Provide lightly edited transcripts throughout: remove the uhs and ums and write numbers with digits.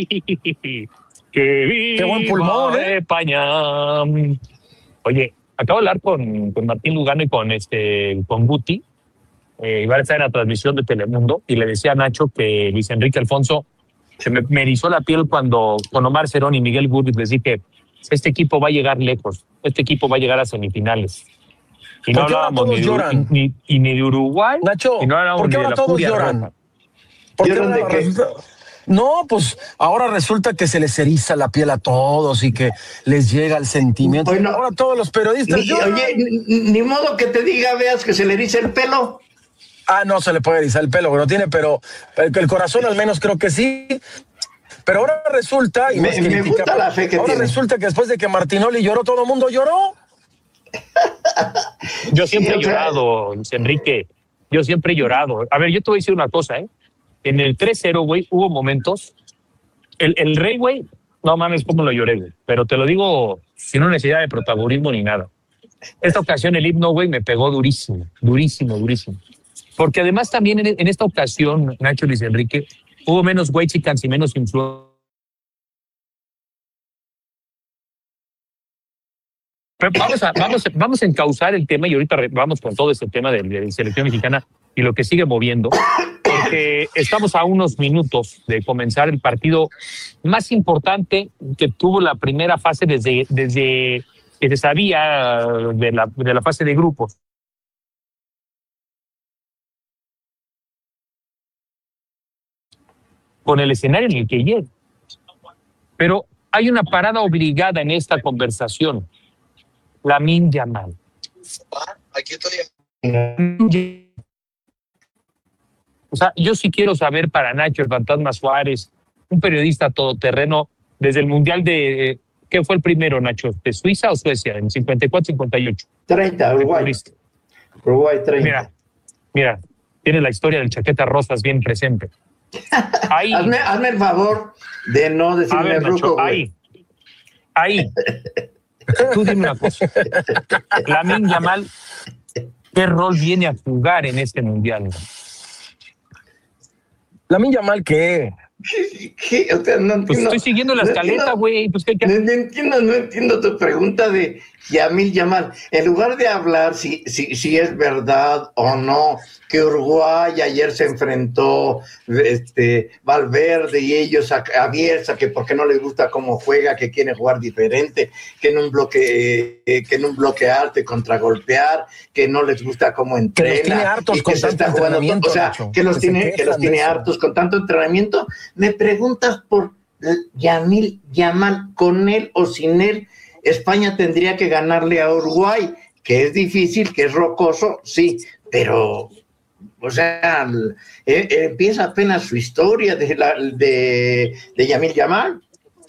Que viva qué buen pulmón, España. Oye, acabo de hablar con Martín Lugano y con Guti. Iba a estar en la transmisión de Telemundo y le decía a Nacho que Luis Enrique Alfonso se me erizó la piel cuando con Omar Cerón y Miguel Gurri les dije: este equipo va a llegar lejos, este equipo va a llegar a semifinales. Y no ¿por qué ahora hablábamos todos lloran? ni de Uruguay, Nacho, y no hablábamos ¿por qué ni de ahora la todos Furia lloran? Roja. ¿Por qué ¿Lloran de ahora qué? No, pues ahora resulta que se les eriza la piel a todos y que les llega el sentimiento. Bueno, ahora todos los periodistas lloran. Oye, ni modo que te diga, veas que se le eriza el pelo. Ah, no se le puede erizar el pelo, pero pero el corazón al menos creo que sí. Pero ahora resulta, y me gusta la fe que ahora tiene. resulta que después de que Martinoli lloró, todo el mundo lloró. Yo siempre Sí, he llorado, Luis Enrique. Yo siempre he llorado. A ver, yo te voy a decir una cosa, ¿eh? En el 3-0, güey, hubo momentos. El Rey, güey, no mames, cómo lo lloré, güey. Pero te lo digo sin una necesidad de protagonismo ni nada. Esta ocasión el himno, güey, me pegó durísimo, durísimo, durísimo. Porque además también en esta ocasión, Nacho, Luis Enrique, hubo menos güeychicans y menos influencia. Vamos a encauzar el tema y ahorita vamos con todo este tema de selección mexicana y lo que sigue moviendo, porque estamos a unos minutos de comenzar el partido más importante que tuvo la primera fase desde que se sabía de la fase de grupos. Con el escenario en el que llega. Pero hay una parada obligada en esta conversación. Lamine Yamal. Aquí estoy. O sea, yo sí quiero saber para Nacho, el Fantasma Suárez, un periodista todoterreno, desde el Mundial de... ¿Qué fue el primero, Nacho? ¿De Suiza o Suecia? En 54-58. 30, Uruguay. Uruguay 30. Mira, tiene la historia del Chaqueta Rosas bien presente. Ahí, hazme el favor de no decirme ver, Nacho, ruco, güey. Ahí. Tú dime una cosa. Lamine Yamal, ¿qué rol viene a jugar en este mundial? Lamine Yamal, ¿qué? ¿Qué? O sea, no entiendo. Pues estoy siguiendo la escaleta, güey. Pues, no entiendo tu pregunta de Lamine Yamal. En lugar de hablar si es verdad o no que Uruguay ayer se enfrentó Valverde y ellos a Bielsa, que porque no les gusta cómo juega, que quiere jugar diferente, que en un bloque alto y contragolpear, que no les gusta cómo entrena, que los tiene hartos y que con se tanto está jugando, entrenamiento, o sea, Nacho, que los tiene hartos con tanto entrenamiento. Me preguntas por Lamine Yamal, con él o sin él, España tendría que ganarle a Uruguay, que es difícil, que es rocoso, sí, pero, o sea, empieza apenas su historia de Lamine Yamal.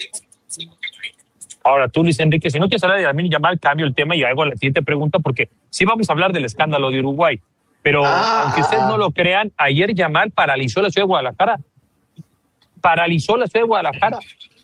Ahora tú, Luis Enrique, si no quieres hablar de Lamine Yamal, cambio el tema y hago la siguiente pregunta, porque sí vamos a hablar del escándalo de Uruguay, pero aunque ustedes no lo crean, ayer Yamal paralizó la ciudad de Guadalajara.